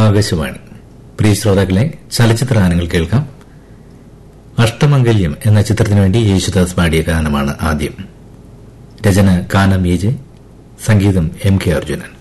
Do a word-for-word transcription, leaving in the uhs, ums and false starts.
ആകാശവാണി. പ്രിയ ശ്രോതാക്കളെ, ചലച്ചിത്ര ഗാനങ്ങൾ കേൾക്കാം. അഷ്ടമംഗല്യം എന്ന ചിത്രത്തിനുവേണ്ടി യേശുദാസ് പാടിയ ഗാനമാണ് ആദ്യം. രചന കാനം എ ജെ, സംഗീതം എം കെ അർജുനൻ.